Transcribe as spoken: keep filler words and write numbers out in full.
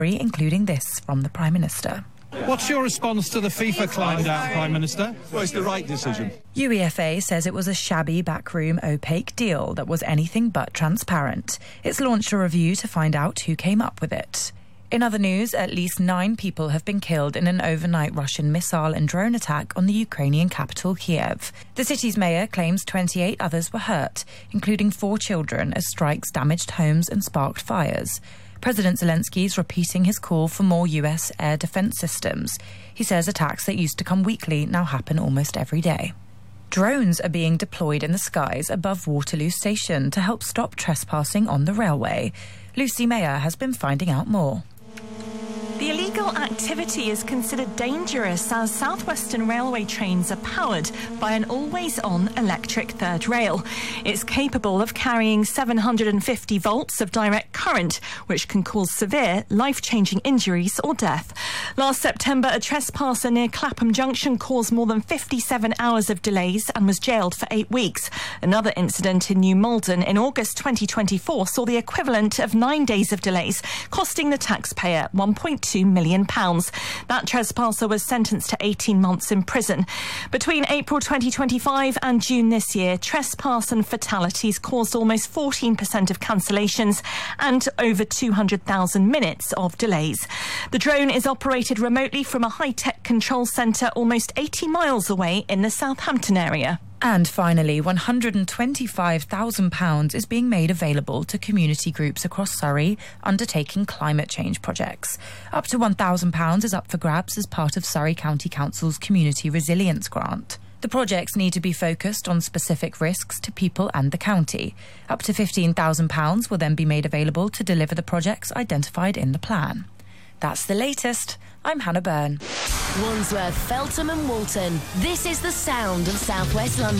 including this from the Prime Minister. What's your response to the FIFA climb down, Prime Minister? Well, it's the right decision. U E F A says it was a shabby, backroom, opaque deal that was anything but transparent. It's launched a review to find out who came up with it. In other news, at least nine people have been killed in an overnight Russian missile and drone attack on the Ukrainian capital, Kiev. The city's mayor claims twenty-eight others were hurt, including four children, as strikes damaged homes and sparked fires. President Zelensky is repeating his call for more U S air defence systems. He says attacks that used to come weekly now happen almost every day. Drones are being deployed in the skies above Waterloo Station to help stop trespassing on the railway. Lucy Mayer has been finding out more. The illegal activity is considered dangerous as South Western Railway trains are powered by an always-on electric third rail. It's capable of carrying seven hundred fifty volts of direct current, which can cause severe, life-changing injuries or death. Last September, a trespasser near Clapham Junction caused more than fifty-seven hours of delays and was jailed for eight weeks. Another incident in New Malden in August twenty twenty-four saw the equivalent of nine days of delays, costing the taxpayer one point two million pounds. That trespasser was sentenced to eighteen months in prison. Between April twenty twenty-five and June this year, trespass and fatalities caused almost fourteen percent of cancellations and over two hundred thousand minutes of delays. The drone is operated remotely from a high-tech control centre almost eighty miles away in the Southampton area. And finally, one hundred twenty-five thousand pounds is being made available to community groups across Surrey undertaking climate change projects. Up to one thousand pounds is up for grabs as part of Surrey County Council's Community Resilience Grant. The projects need to be focused on specific risks to people and the county. Up to fifteen thousand pounds will then be made available to deliver the projects identified in the plan. That's the latest. I'm Hannah Byrne. Wandsworth, Feltham and Walton. This is the sound of South West London.